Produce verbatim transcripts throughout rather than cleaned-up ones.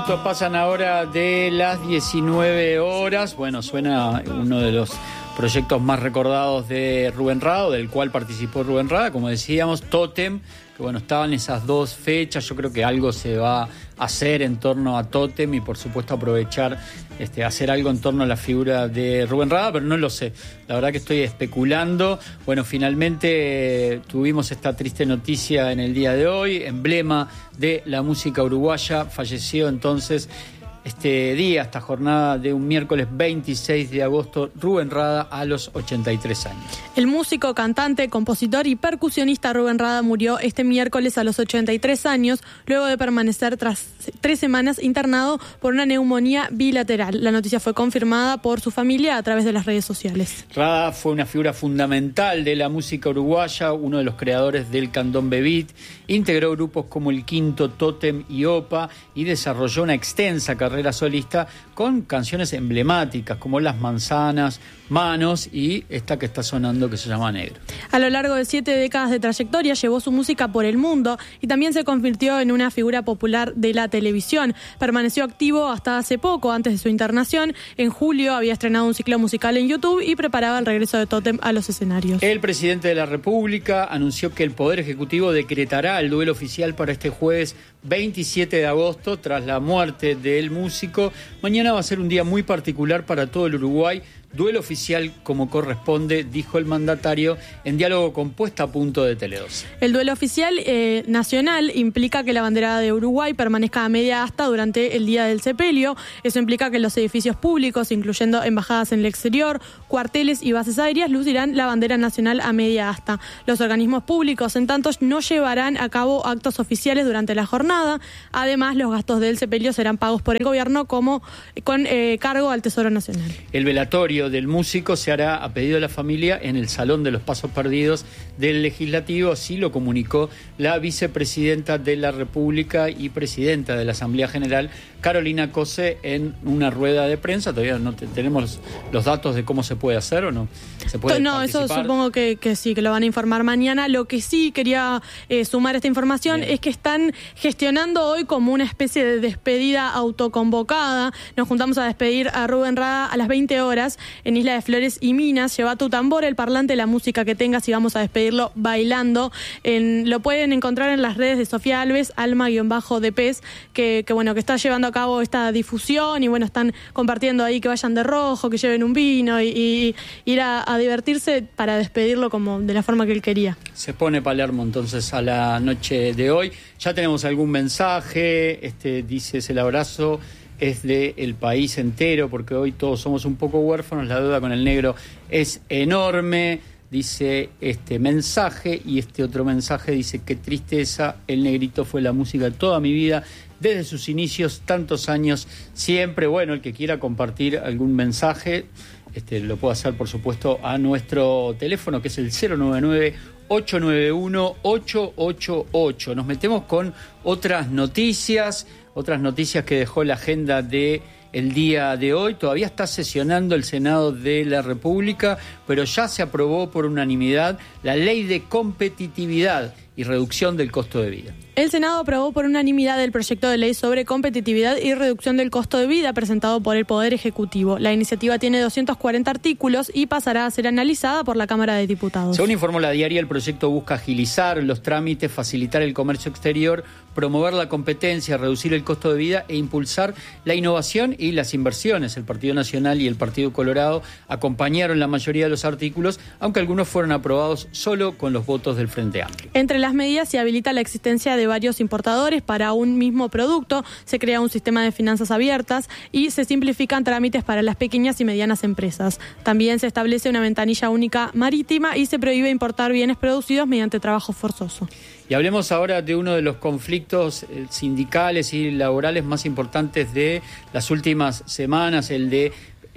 minutos pasan ahora de las diecinueve horas. Bueno, suena uno de los proyectos más recordados de Rubén Rada, del cual participó Rubén Rada, como decíamos, Tótem, que bueno, estaban esas dos fechas. Yo creo que algo se va a hacer en torno a Tótem y por supuesto aprovechar, este, hacer algo en torno a la figura de Rubén Rada, pero no lo sé, la verdad que estoy especulando. Bueno, finalmente eh, tuvimos esta triste noticia en el día de hoy, emblema de la música uruguaya, falleció entonces este día, esta jornada de un miércoles veintiséis de agosto, Rubén Rada a los ochenta y tres años. El músico, cantante, compositor y percusionista Rubén Rada murió este miércoles a los ochenta y tres años, luego de permanecer tras tres semanas internado por una neumonía bilateral. La noticia fue confirmada por su familia a través de las redes sociales. Rada fue una figura fundamental de la música uruguaya, uno de los creadores del candombe beat, integró grupos como El Quinto, Tótem y Opa y desarrolló una extensa carrera solista con canciones emblemáticas como Las Manzanas, Manos y esta que está sonando que se llama Negro. A lo largo de siete décadas de trayectoria llevó su música por el mundo y también se convirtió en una figura popular de la televisión. Permaneció activo hasta hace poco, antes de su internación. En julio había estrenado un ciclo musical en YouTube y preparaba el regreso de Tótem a los escenarios. El presidente de la República anunció que el Poder Ejecutivo decretará el duelo oficial para este jueves veintisiete de agosto tras la muerte del músico. Mañana va a ser un día muy particular para todo el Uruguay. Duelo oficial como corresponde, dijo el mandatario en diálogo con Puesta a Punto de Tele doce. El duelo oficial eh, nacional implica que la bandera de Uruguay permanezca a media asta durante el día del sepelio. Eso implica que los edificios públicos, incluyendo embajadas en el exterior, cuarteles y bases aéreas, lucirán la bandera nacional a media asta. Los organismos públicos, en tanto, no llevarán a cabo actos oficiales durante la jornada. Además, los gastos del sepelio serán pagos por el gobierno como con eh, cargo al Tesoro Nacional. El velatorio del músico se hará a pedido de la familia en el Salón de los Pasos Perdidos del Legislativo, así lo comunicó la vicepresidenta de la República y presidenta de la Asamblea General, Carolina Cose, en una rueda de prensa. Todavía no te, tenemos los, los datos de cómo se puede hacer o no. ¿Se puede no, participar? Eso supongo que, que sí, que lo van a informar mañana. Lo que sí quería eh, sumar a esta información Bien. es que están gestionando hoy como una especie de despedida autoconvocada. Nos juntamos a despedir a Rubén Rada a las veinte horas en Isla de Flores y Minas. Lleva tu tambor, el parlante, la música que tengas y vamos a despedirlo bailando. En, lo pueden encontrar en las redes de Sofía Alves, Alma-de Pez, que, que bueno, que está llevando a cabo esta difusión y bueno, están compartiendo ahí que vayan de rojo, que lleven un vino y, y ir a, a divertirse para despedirlo como de la forma que él quería. Se pone Palermo entonces a la noche de hoy. Ya tenemos algún mensaje, este dice es el abrazo. Es de el país entero, porque hoy todos somos un poco huérfanos, la deuda con el negro es enorme, dice este mensaje, y este otro mensaje dice, qué tristeza, el negrito fue la música de toda mi vida, desde sus inicios, tantos años, siempre. Bueno, el que quiera compartir algún mensaje, este lo puede hacer, por supuesto, a nuestro teléfono, que es el cero nueve nueve, ocho nueve uno, ocho ocho ocho. Nos metemos con otras noticias, otras noticias que dejó la agenda de el día de hoy. Todavía está sesionando el Senado de la República, pero ya se aprobó por unanimidad la Ley de Competitividad y Reducción del Costo de Vida. El Senado aprobó por unanimidad el proyecto de ley sobre competitividad y reducción del costo de vida presentado por el Poder Ejecutivo. La iniciativa tiene doscientos cuarenta artículos y pasará a ser analizada por la Cámara de Diputados. Según informó La Diaria, el proyecto busca agilizar los trámites, facilitar el comercio exterior, promover la competencia, reducir el costo de vida e impulsar la innovación y las inversiones. El Partido Nacional y el Partido Colorado acompañaron la mayoría de los artículos, aunque algunos fueron aprobados solo con los votos del Frente Amplio. Entre las medidas se habilita la existencia de varios importadores para un mismo producto, se crea un sistema de finanzas abiertas y se simplifican trámites para las pequeñas y medianas empresas. También se establece una ventanilla única marítima y se prohíbe importar bienes producidos mediante trabajo forzoso. Y hablemos ahora de uno de los conflictos sindicales y laborales más importantes de las últimas semanas, el de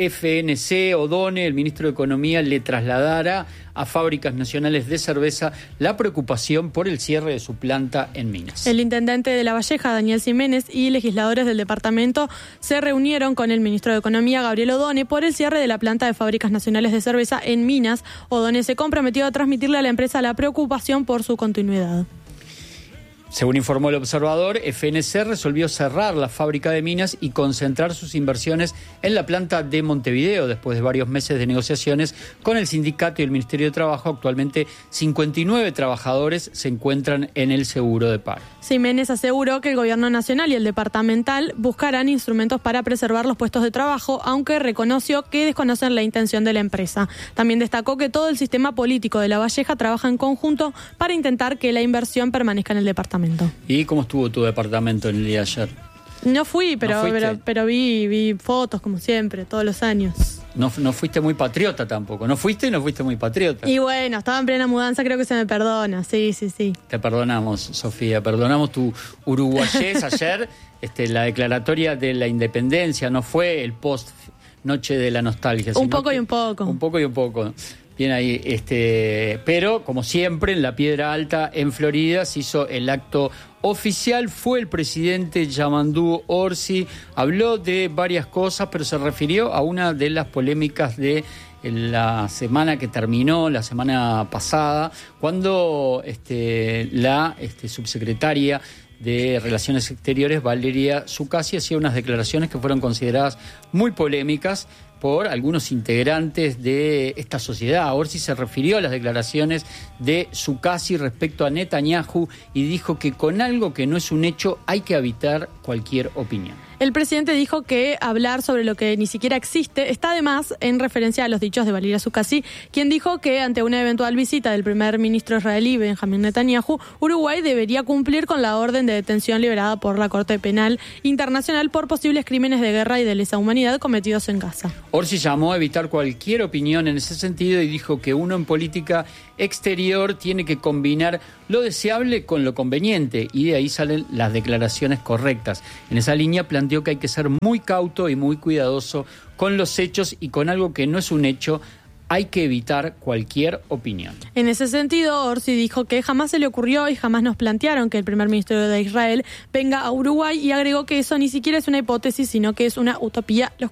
F N C. Odone, el ministro de Economía, le trasladará a Fábricas Nacionales de Cerveza la preocupación por el cierre de su planta en Minas. El intendente de La Valleja, Daniel Ximénez, y legisladores del departamento se reunieron con el ministro de Economía, Gabriel Odone, por el cierre de la planta de Fábricas Nacionales de Cerveza en Minas. Odone se comprometió a transmitirle a la empresa la preocupación por su continuidad. Según informó el Observador, F N C resolvió cerrar la fábrica de minas y concentrar sus inversiones en la planta de Montevideo después de varios meses de negociaciones con el sindicato y el Ministerio de Trabajo. Actualmente cincuenta y nueve trabajadores se encuentran en el seguro de paro. Ximénez aseguró que el gobierno nacional y el departamental buscarán instrumentos para preservar los puestos de trabajo, aunque reconoció que desconocen la intención de la empresa. También destacó que todo el sistema político de La Valleja trabaja en conjunto para intentar que la inversión permanezca en el departamento. ¿Y cómo estuvo tu departamento en el día de ayer? No fui, pero, ¿No pero, pero vi, vi fotos como siempre, todos los años. No, no fuiste muy patriota tampoco. No fuiste y no fuiste muy patriota. Y bueno, estaba en plena mudanza, creo que se me perdona. Sí, sí, sí. Te perdonamos, Sofía. Perdonamos tu uruguayés ayer. Este, la declaratoria de la independencia no fue el post noche de la nostalgia. Un poco y un poco. Un poco y un poco. Bien ahí, este, pero como siempre en la Piedra Alta, en Florida, se hizo el acto oficial. Fue el presidente Yamandú Orsi, habló de varias cosas, pero se refirió a una de las polémicas de la semana que terminó, la semana pasada, cuando este, la este, subsecretaria de Relaciones Exteriores, Valeria Zuccasi, hacía unas declaraciones que fueron consideradas muy polémicas por algunos integrantes de esta sociedad. Orsi se refirió a las declaraciones de Zuccasi respecto a Netanyahu y dijo que con algo que no es un hecho hay que evitar cualquier opinión. El presidente dijo que hablar sobre lo que ni siquiera existe está de más, en referencia a los dichos de Valeria Zuccasi, quien dijo que ante una eventual visita del primer ministro israelí Benjamín Netanyahu, Uruguay debería cumplir con la orden de detención liberada por la Corte Penal Internacional por posibles crímenes de guerra y de lesa humanidad cometidos en Gaza. Orsi llamó a evitar cualquier opinión en ese sentido y dijo que uno en política exterior tiene que combinar lo deseable con lo conveniente, y de ahí salen las declaraciones correctas. En esa línea planteó que hay que ser muy cauto y muy cuidadoso con los hechos, y con algo que no es un hecho hay que evitar cualquier opinión. En ese sentido, Orsi dijo que jamás se le ocurrió y jamás nos plantearon que el primer ministro de Israel venga a Uruguay, y agregó que eso ni siquiera es una hipótesis, sino que es una utopía. Lo